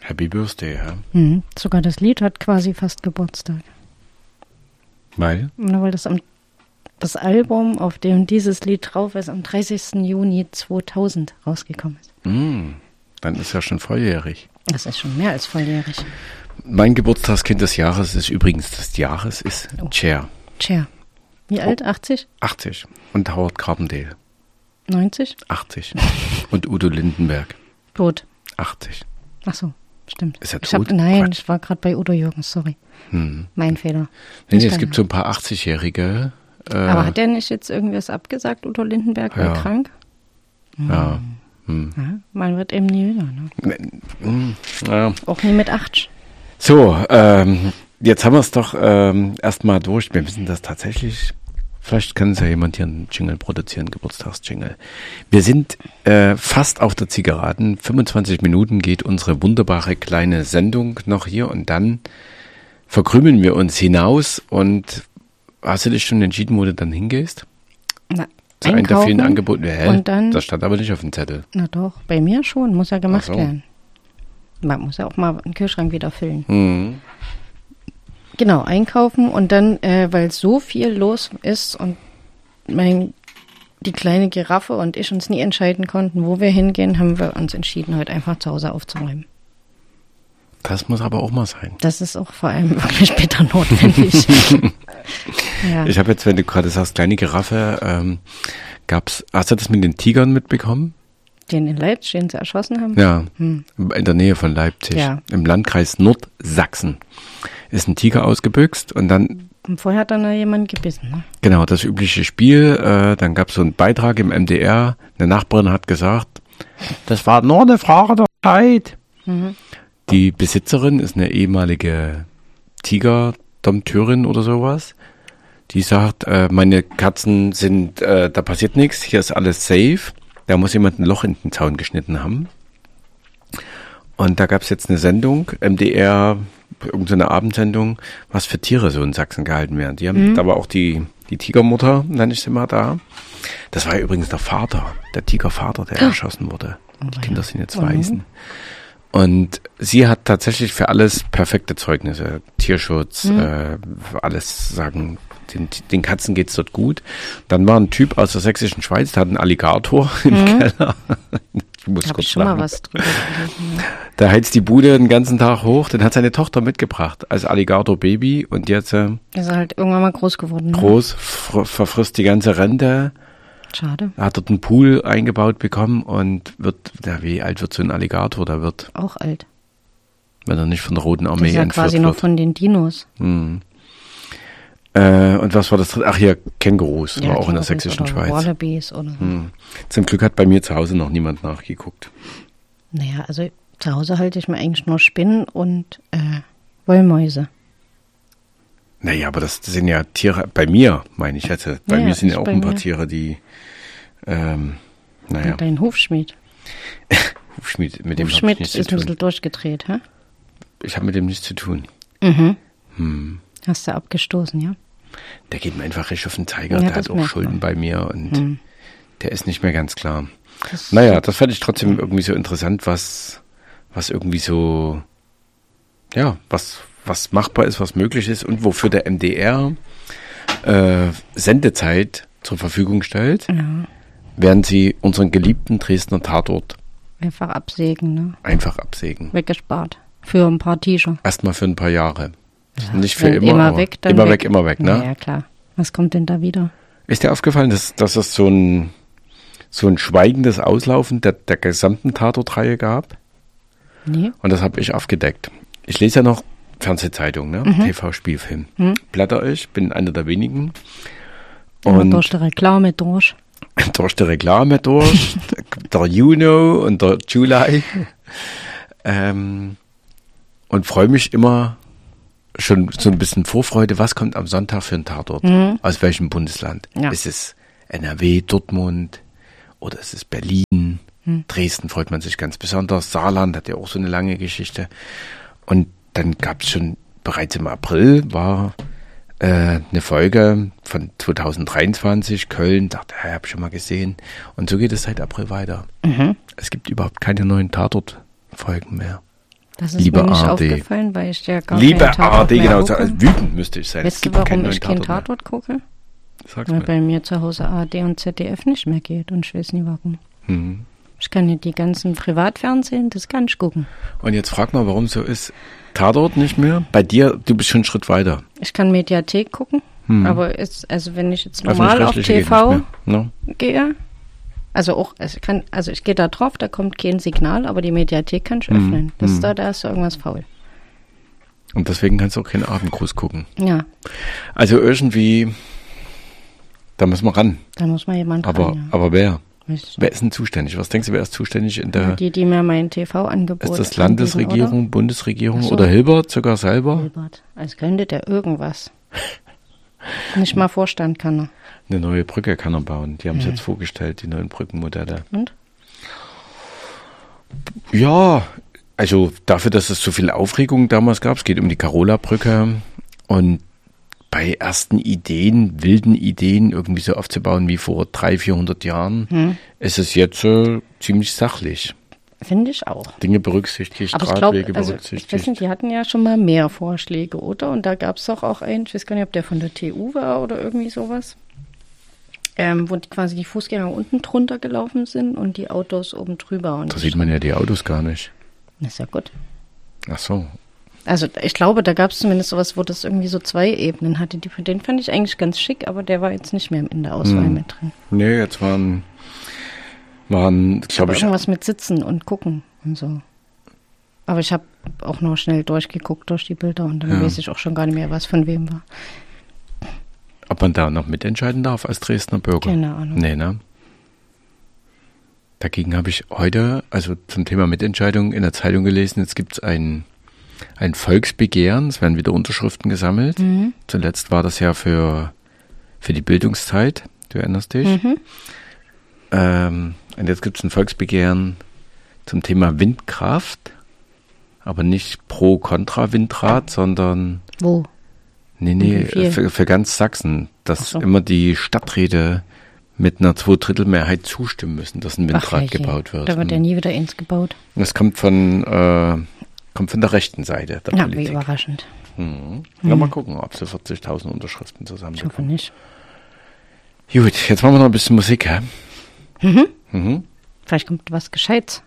Happy Birthday, ja. Sogar das Lied hat quasi fast Geburtstag. Weil? Weil das Album, auf dem dieses Lied drauf ist, am 30. Juni 2000 rausgekommen ist. Dann ist ja schon volljährig. Das ist schon mehr als volljährig. Mein Geburtstagskind des Jahres ist Cher. Cher. Wie alt? 80? 80. Und Howard Carpendale. 90? 80. Und Udo Lindenberg. Tot. 80. Ach so, stimmt. Ist er tot? Nein, ich war gerade bei Udo Jürgens, sorry. Mein Fehler. Nee, es gibt so ein paar 80-Jährige. Aber hat der nicht jetzt irgendwas abgesagt, Udo Lindenberg, war krank? Ja. Man wird eben nie jünger, ne? Ja. Auch nie mit 8. So, jetzt haben wir es doch erstmal durch. Wir müssen das tatsächlich, vielleicht kann es ja jemand hier einen Jingle produzieren, Geburtstagsjingle. Wir sind fast auf der Zielgeraden. 25 Minuten geht unsere wunderbare kleine Sendung noch hier und dann verkrümeln wir uns hinaus. Und hast du dich schon entschieden, wo du dann hingehst? Na, zu einem der vielen Angebote. Und dann, das stand aber nicht auf dem Zettel. Na doch, bei mir schon, muss ja gemacht werden. Man muss ja auch mal den Kühlschrank wieder füllen. Genau, einkaufen und dann, weil so viel los ist und die kleine Giraffe und ich uns nie entscheiden konnten, wo wir hingehen, haben wir uns entschieden, heute einfach zu Hause aufzuräumen. Das muss aber auch mal sein. Das ist auch vor allem wirklich später notwendig. Ja. Ich habe jetzt, wenn du gerade sagst, kleine Giraffe, hast du das mit den Tigern mitbekommen? Den in Leipzig, den sie erschossen haben? Ja, in der Nähe von Leipzig, im Landkreis Nordsachsen, ist ein Tiger ausgebüxt und dann... Und vorher hat dann jemand gebissen, ne? Genau, das übliche Spiel. Dann gab es so einen Beitrag im MDR. Eine Nachbarin hat gesagt, das war nur eine Frage der Zeit. Die Besitzerin ist eine ehemalige Tiger-Dompteurin oder sowas. Die sagt, meine Katzen sind, da passiert nichts, hier ist alles safe. Da muss jemand ein Loch in den Zaun geschnitten haben. Und da gab es jetzt eine Sendung, MDR, irgendeine Abendsendung, was für Tiere so in Sachsen gehalten werden. Die haben, da war auch die Tigermutter, nenne ich sie mal da. Das war ja übrigens der Tigervater, der erschossen wurde. Die Kinder sind jetzt Waisen. Und sie hat tatsächlich für alles perfekte Zeugnisse. Tierschutz, alles sagen, den Katzen geht's dort gut. Dann war ein Typ aus der sächsischen Schweiz, der hat einen Alligator im Keller. Ich muss kurz schon lachen. mal was drüber gelesen. Ja. Da heizt die Bude den ganzen Tag hoch. Den hat seine Tochter mitgebracht als Alligator-Baby. Und jetzt ist er halt irgendwann mal groß geworden. Groß, verfrisst die ganze Rente. Schade. Er hat dort einen Pool eingebaut bekommen und wie alt wird so ein Alligator? Der wird auch alt. Wenn er nicht von der Roten Armee entführt wird. Das ist ja quasi noch von den Dinos. Und was war das? Ach hier, Kängurus, war auch in der sächsischen Schweiz. Wallabies oder. Zum Glück hat bei mir zu Hause noch niemand nachgeguckt. Naja, also zu Hause halte ich mir eigentlich nur Spinnen und Wollmäuse. Naja, aber das sind ja Tiere, bei mir meine ich jetzt, bei mir sind ja auch ein paar Tiere, die, Und dein Hufschmied. Hufschmied, mit dem habe ich Hufschmied nichts ist zu ein tun. bisschen durchgedreht, hä? Ich habe mit dem nichts zu tun. Hast du abgestoßen, ja? Der geht mir einfach richtig auf den Zeiger, Ja, der das hat auch merkt Schulden man. bei mir und der ist nicht mehr ganz klar. Das Das fand ich trotzdem irgendwie so interessant, was irgendwie so, was machbar ist, was möglich ist und wofür der MDR Sendezeit zur Verfügung stellt, während sie unseren geliebten Dresdner Tatort einfach absägen, ne? einfach absägen. Weggespart. Für ein paar T-Shirts. Erstmal für ein paar Jahre. Ja, Nicht für wenn immer, immer aber weg, dann immer weg. weg, immer weg, ne? Ja, klar. Was kommt denn da wieder? Ist dir aufgefallen, dass es so ein schweigendes Auslaufen der gesamten Tatortreihe gab? Nee. Und das habe ich aufgedeckt. Ich lese ja noch Fernsehzeitung, ne? TV-Spielfilm. Blätter ich, bin einer der wenigen. Und durch die Reklame durch. Durch die Reklame durch, der Juno und der July. Und freue mich immer schon so ein bisschen Vorfreude, was kommt am Sonntag für ein Tatort? Aus welchem Bundesland? Ja. Ist es NRW, Dortmund oder ist es Berlin? Dresden freut man sich ganz besonders. Saarland hat ja auch so eine lange Geschichte. Und dann gab es schon bereits im April war eine Folge von 2023, Köln, dachte, habe ich schon mal gesehen. Und so geht es seit April weiter. Es gibt überhaupt keine neuen Tatort-Folgen mehr. Das ist Liebe mir nicht ARD. aufgefallen, weil ich ja gar Liebe keinen Tatort ARD, mehr genau. gucke. Also wütend müsste ich sein. Weißt du, warum ich keinen Tatort gucke? Sag's Weil mir. bei mir zu Hause ARD und ZDF nicht mehr geht und ich weiß nie warum. Mhm. Ich kann nicht die ganzen Privatfernsehen, das kann ich gucken. Und jetzt frag mal, warum so ist. Tatort nicht mehr? Bei dir, du bist schon einen Schritt weiter. Ich kann Mediathek gucken, aber also wenn ich jetzt normal auf Öffentlich-rechtliche geht TV nicht mehr, ne? gehe, ich gehe da drauf, da kommt kein Signal, aber die Mediathek kann ich öffnen. Da ist irgendwas faul. Und deswegen kannst du auch keinen Abendgruß gucken. Ja, Also irgendwie, da müssen wir ran. da muss mal jemand Aber, ran, ja. aber wer? Weiß ich Wer ist denn zuständig? Was denkst du, wer ist zuständig in der... Die mir mein TV-Angebot Ist das anbieten, Landesregierung, oder? Bundesregierung Ach so. oder Hilbert sogar selber? Hilbert. Als könnte der irgendwas. Nicht mal Vorstand kann er. Eine neue Brücke kann er bauen. Die haben es jetzt vorgestellt, die neuen Brückenmodelle. Und? Ja, also dafür, dass es so viel Aufregung damals gab, es geht um die Carola-Brücke und bei ersten Ideen, wilden Ideen irgendwie so aufzubauen wie vor 300-400 Jahren, ist es jetzt ziemlich sachlich. Finde ich auch. Dinge berücksichtigt, Aber ich Radwege glaube, also, ich berücksichtigt. weiß nicht, die hatten ja schon mal mehr Vorschläge, oder? Und da gab es auch einen, ich weiß gar nicht, ob der von der TU war oder irgendwie sowas, wo quasi die Fußgänger unten drunter gelaufen sind und die Autos oben drüber. Und Da sieht man ja die Autos gar nicht. Das ist ja gut. Ach so. Also ich glaube, da gab es zumindest sowas, wo das irgendwie so 2 Ebenen hatte. Den fand ich eigentlich ganz schick, aber der war jetzt nicht mehr in der Auswahl mit drin. Nee, jetzt waren glaube ich, Irgendwas mit Sitzen und Gucken und so. Aber ich habe auch noch schnell durchgeguckt durch die Bilder und dann weiß ich auch schon gar nicht mehr, was von wem war. ob man da noch mitentscheiden darf als Dresdner Bürger. Keine Ahnung. Nee, ne? Dagegen habe ich heute, also zum Thema Mitentscheidung in der Zeitung gelesen, jetzt gibt es ein Volksbegehren, es werden wieder Unterschriften gesammelt. Zuletzt war das ja für die Bildungszeit, du erinnerst dich. Und jetzt gibt es ein Volksbegehren zum Thema Windkraft, aber nicht pro-kontra Windrad, sondern Wo? nee, Wie viel? für ganz Sachsen, dass Ach so. immer die Stadträte mit einer 2/3 Mehrheit zustimmen müssen, dass ein Windrad herrje. gebaut wird. Da wird ja nie wieder eins gebaut. Das kommt von der rechten Seite der Ja, wie Politik. überraschend. Ja, mal gucken, ob sie 40.000 Unterschriften Ich hoffe zusammenbekommen. nicht. Gut, jetzt machen wir noch ein bisschen Musik, hä? Vielleicht kommt was Gescheites.